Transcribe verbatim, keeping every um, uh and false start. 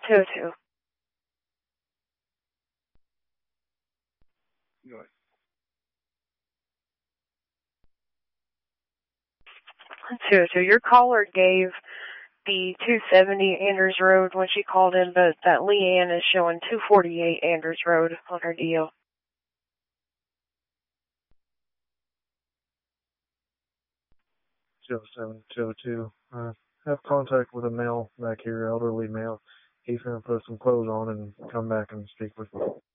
two oh two. Go ahead. two oh two. Your caller gave the two seventy Andrews Road when she called in, but that Leanne is showing two forty-eight Andrews Road on her D O. two oh seven, two oh two. I have contact with a male back here, elderly male. He's going to put some clothes on and come back and speak with me.